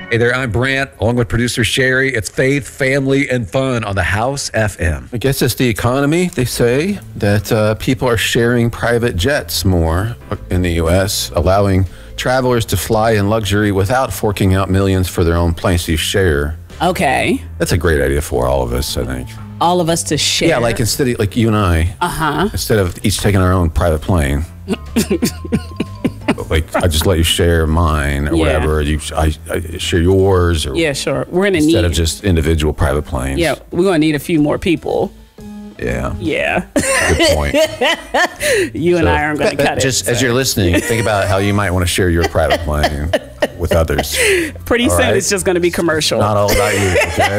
Hey there, I'm Brant, along with producer Sherry. It's faith, family, and fun on the House FM. I guess it's the economy. They say that people are sharing private jets more in the U.S., allowing travelers to fly in luxury without forking out millions for their own planes to share. Okay. That's a great idea for all of us, I think. All of us to share. Yeah, like instead of like you and I. Instead of each taking our own private plane. Like I just let you share mine or whatever. I share yours. Or yeah, sure. We're gonna need instead of just individual private planes. Yeah, we're gonna need a few more people. Yeah. Yeah. Good point. You and I aren't gonna cut just as you're listening, think about how you might want to share your private plane with others. Pretty soon, it's just gonna be commercial. Not all about you. Okay.